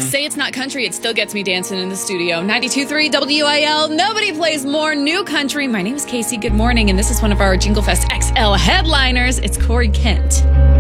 Say it's not country, it still gets me dancing in the studio. 92.3 WIL. Nobody plays more new country. My name is Casey. Good morning. And this is one of our Jingle Fest XL headliners. It's Corey Kent.